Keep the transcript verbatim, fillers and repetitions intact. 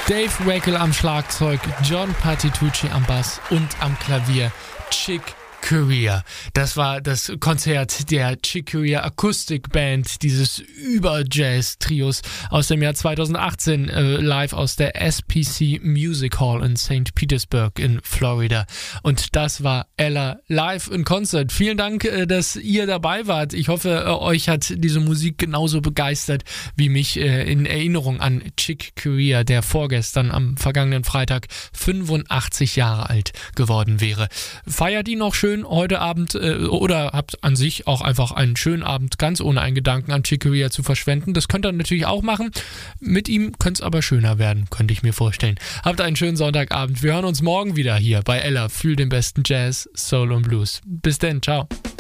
Dave Weckl am Schlagzeug, John Patitucci am Bass und am Klavier Chick Corea. Das war das Konzert der Chick Corea Akustikband, dieses Über-Jazz-Trios aus dem Jahr zweitausendachtzehn, äh, live aus der S P C Music Hall in Sankt Petersburg in Florida. Und das war Ella live in Concert. Vielen Dank, äh, dass ihr dabei wart. Ich hoffe, äh, euch hat diese Musik genauso begeistert wie mich, äh, in Erinnerung an Chick Corea, der vorgestern am vergangenen Freitag fünfundachtzig Jahre alt geworden wäre. Feiert ihn noch schön heute Abend äh, oder habt an sich auch einfach einen schönen Abend, ganz ohne einen Gedanken an Chick Corea zu verschwenden. Das könnt ihr natürlich auch machen. Mit ihm könnte es aber schöner werden, könnte ich mir vorstellen. Habt einen schönen Sonntagabend. Wir hören uns morgen wieder hier bei Ella für den besten Jazz, Soul und Blues. Bis denn, ciao.